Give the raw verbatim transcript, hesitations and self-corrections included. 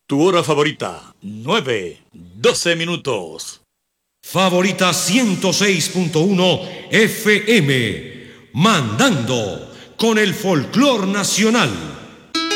Tu hora favorita, nueve, doce minutos. Favorita ciento seis punto uno F M, mandando con el folclor nacional.